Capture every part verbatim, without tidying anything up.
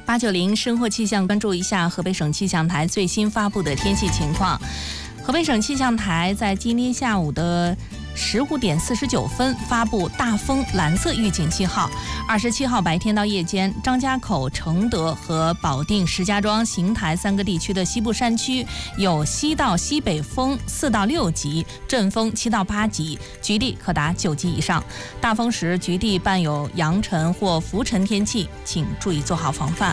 八九零生活气象，关注一下河北省气象台最新发布的天气情况。河北省气象台在今天下午的十五点四十九分发布大风蓝色预警信号。二十七号白天到夜间，张家口、承德和保定、石家庄、邢台三个地区的西部山区有西到西北风四到六级，阵风七到八级，局地可达九级以上。大风时局地伴有扬尘或浮尘天气，请注意做好防范。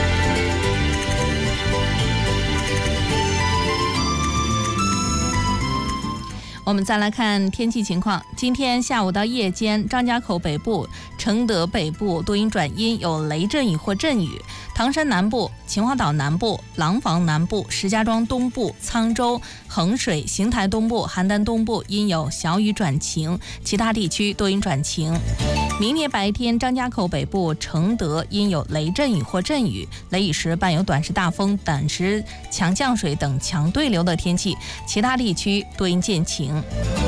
我们再来看天气情况。今天下午到夜间，张家口北部、承德北部多云转阴，有雷阵雨或阵雨；唐山南部、秦皇岛南部、廊坊南部、石家庄东部、沧州、衡水、邢台东部、邯郸东部因有小雨转晴，其他地区多云转晴。明天白天，张家口北部、承德因有雷阵雨或阵雨，雷雨时伴有短时大风、短时强降水等强对流的天气，其他地区多云见晴。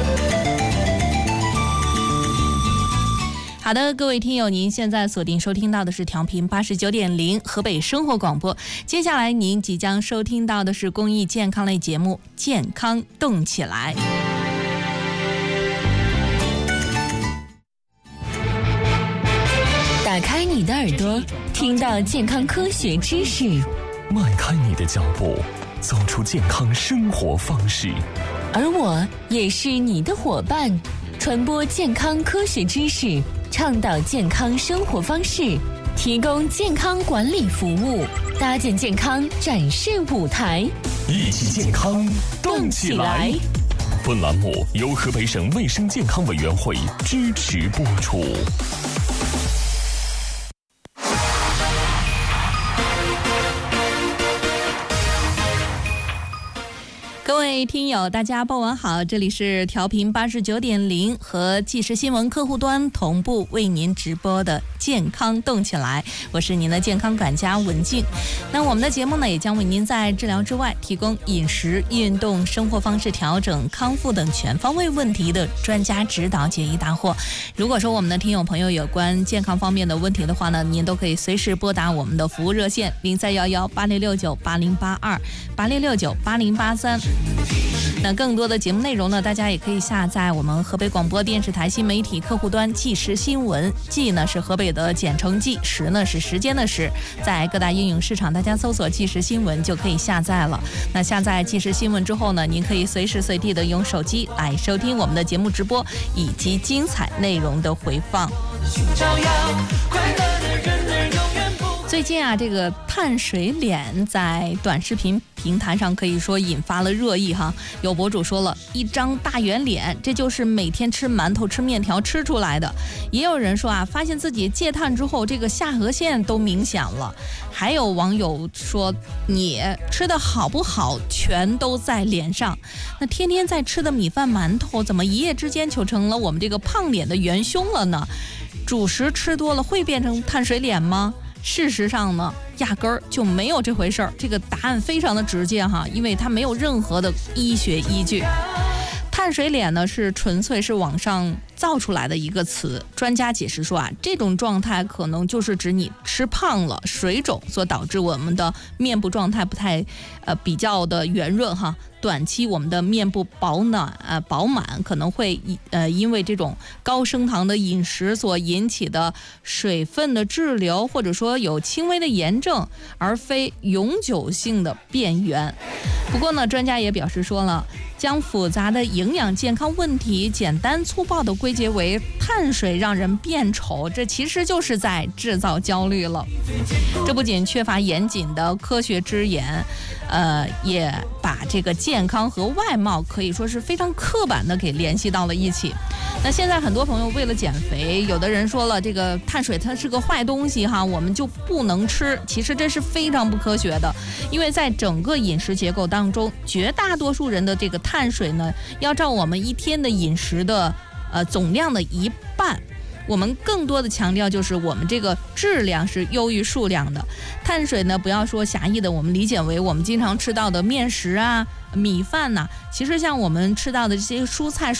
好的，各位听友，您现在锁定收听到的是调频八十九点零河北生活广播。接下来您即将收听到的是公益健康类节目《健康动起来》。 打开你的耳朵，听到健康科学知识； 迈开你的脚步，走出健康生活方式。 而我也是你的伙伴，传播健康科学知识，倡导健康生活方式，提供健康管理服务，搭建健康展示舞台， 一起健康动起来。本栏目由河北省卫生健康委员会支持播出。 各位听友，大家傍晚好，这里是调频八十九点零和即时新闻客户端同步为您直播的健康动起来，我是您的健康管家文静。那我们的节目呢，也将为您在治疗之外提供饮食、运动、生活方式调整、康复等全方位问题的专家指导解疑答惑。如果说我们的听友朋友有关健康方面的问题的话呢，您都可以随时拨打我们的服务热线零三幺幺八六六九八零八二八六六九八零八三。那更多的节目内容呢，大家也可以下载我们河北广播电视台新媒体客户端即时新闻，即呢是河北的简称即，时呢是时间的时，在各大应用市场大家搜索即时新闻就可以下载了。那下载即时新闻之后呢，您可以随时随地的用手机来收听我们的节目直播以及精彩内容的回放。最近啊，这个碳水脸在短视频平台上可以说引发了热议哈。有博主说了，一张大圆脸，这就是每天吃馒头吃面条吃出来的。也有人说啊，发现自己戒碳之后，这个下颌线都明显了。还有网友说，你吃的好不好全都在脸上。那天天在吃的米饭馒头，怎么一夜之间就成了我们这个胖脸的元凶了呢？主食吃多了会变成碳水脸吗？事实上呢，压根儿就没有这回事儿。这个答案非常的直接哈，因为它没有任何的医学依据。碳水脸呢是纯粹是网上造出来的一个词。专家解释说啊，这种状态可能就是指你吃胖了、水肿所导致我们的面部状态不太呃比较的圆润哈。短期我们的面部饱暖呃饱满可能会呃因为这种高升糖的饮食所引起的水分的滞留，或者说有轻微的炎症，而非永久性的变圆。不过呢，专家也表示说了，将复杂的营养健康问题简单粗暴的归结为碳水让人变丑，这其实就是在制造焦虑了。这不仅缺乏严谨的科学支援，呃，也把这个健康和外貌可以说是非常刻板的给联系到了一起。那现在很多朋友为了减肥，有的人说了，这个碳水它是个坏东西哈，我们就不能吃。其实这是非常不科学的，因为在整个饮食结构当中，绝大多数人的这个碳水呢，要照我们一天的饮食的呃总量的一半。我们更多的强调就是我们这个质量是优于数量的。碳水呢，不要说狭义的我们理解为我们经常吃到的面食啊、米饭呐、啊，其实像我们吃到的这些蔬菜